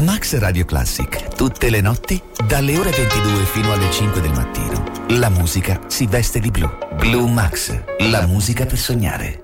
Max Radio Classic, tutte le notti, dalle ore 22 fino alle 5 del mattino, la musica si veste di blu. Blue Max, la musica per sognare.